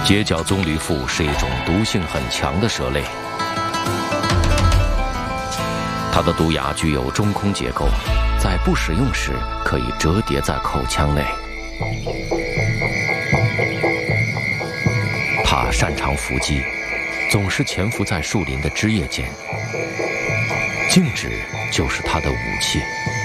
街角棕榈蝠是一种毒性很强的蛇类，它的毒牙具有中空结构，在不使用时可以折叠在口腔内。它擅长伏击，总是潜伏在树林的枝叶间，静止就是它的武器。